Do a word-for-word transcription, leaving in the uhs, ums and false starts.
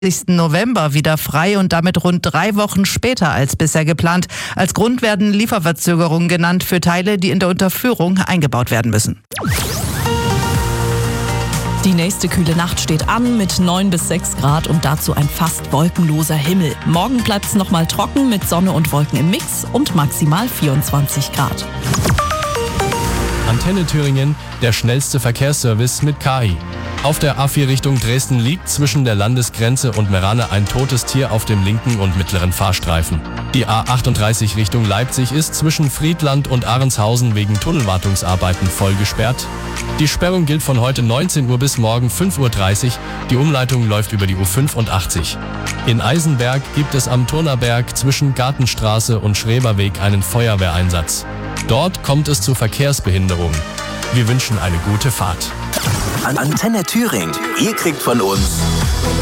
November wieder frei und damit rund drei Wochen später als bisher geplant. Als Grund werden Lieferverzögerungen genannt für Teile, die in der Unterführung eingebaut werden müssen. Die nächste kühle Nacht steht an mit neun bis sechs Grad und dazu ein fast wolkenloser Himmel. Morgen bleibt es nochmal trocken mit Sonne und Wolken im Mix und maximal vierundzwanzig Grad. Antenne Thüringen, der schnellste Verkehrsservice mit K I. Auf der A vier Richtung Dresden liegt zwischen der Landesgrenze und Meerane ein totes Tier auf dem linken und mittleren Fahrstreifen. Die A achtunddreißig Richtung Leipzig ist zwischen Friedland und Ahrenshausen wegen Tunnelwartungsarbeiten voll gesperrt. Die Sperrung gilt von heute neunzehn Uhr bis morgen fünf Uhr dreißig. Die Umleitung läuft über die U fünfundachtzig. In Eisenberg gibt es am Turnerberg zwischen Gartenstraße und Schreberweg einen Feuerwehreinsatz. Dort kommt es zu Verkehrsbehinderungen. Wir wünschen eine gute Fahrt. Antenne Thüringen. Ihr kriegt von uns